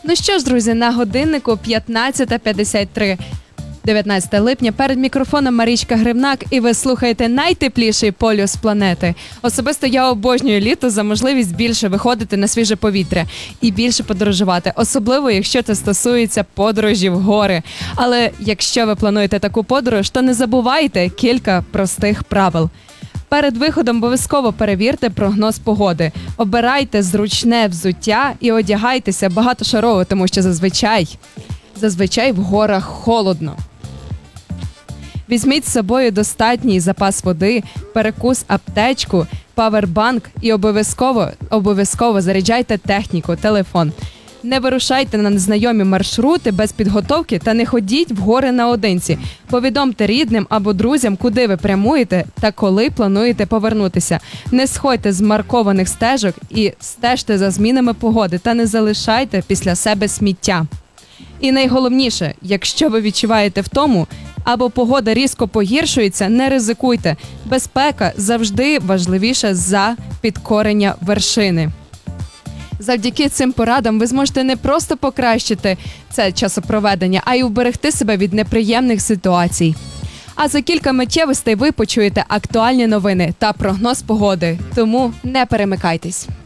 Ну що ж, друзі, на годиннику 15:53. 19 липня, перед мікрофоном Марічка Гривнак, і ви слухаєте найтепліший полюс планети. Особисто я обожнюю літо за можливість більше виходити на свіже повітря і більше подорожувати, особливо якщо це стосується подорожі в гори. Але якщо ви плануєте таку подорож, то не забувайте кілька простих правил. Перед виходом обов'язково перевірте прогноз погоди. Обирайте зручне взуття і одягайтеся багатошарово, тому що зазвичай в горах холодно. Візьміть з собою достатній запас води, перекус, аптечку, павербанк і обов'язково заряджайте техніку, телефон. Не вирушайте на незнайомі маршрути без підготовки та не ходіть в гори наодинці. Повідомте рідним або друзям, куди ви прямуєте та коли плануєте повернутися. Не сходьте з маркованих стежок і стежте за змінами погоди та не залишайте після себе сміття. І найголовніше, якщо ви відчуваєте втому або погода різко погіршується, не ризикуйте. Безпека завжди важливіша за підкорення вершини. Завдяки цим порадам ви зможете не просто покращити це часопроведення, а й уберегти себе від неприємних ситуацій. А за кілька миттєвостей ви почуєте актуальні новини та прогноз погоди. Тому не перемикайтесь.